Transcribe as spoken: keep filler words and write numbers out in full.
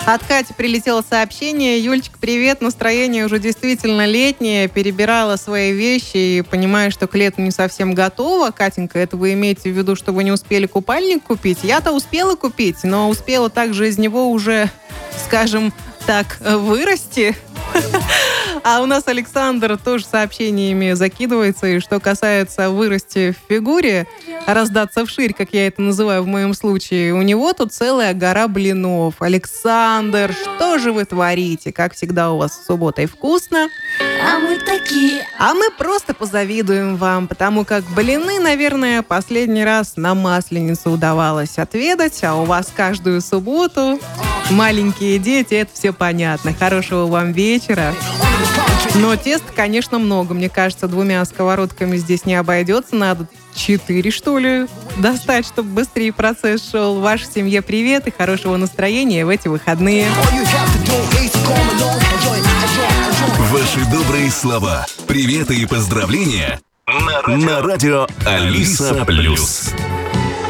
От Кати прилетело сообщение. Юлечка, привет, настроение уже действительно летнее. Перебирала свои вещи и понимаю, что к лету не совсем готова. Катенька, это вы имеете в виду, что вы не успели купальник купить? Я-то успела купить, но успела также из него уже, скажем так, вырасти. А у нас Александр тоже сообщениями закидывается. И что касается вырасти в фигуре, раздаться вширь, как я это называю в моем случае, у него тут целая гора блинов. Александр, что же вы творите? Как всегда, у вас с субботой вкусно. А мы такие. А мы просто позавидуем вам, потому как блины, наверное, последний раз на Масленицу удавалось отведать, а у вас каждую субботу маленькие дети, это все понятно. Хорошего вам вечера. Но теста, конечно, много. Мне кажется, двумя сковородками здесь не обойдется. Надо четыре, что ли, достать, чтобы быстрее процесс шел. Вашей семье привет и хорошего настроения в эти выходные. Ваши добрые слова, приветы и поздравления на радио Алиса Плюс.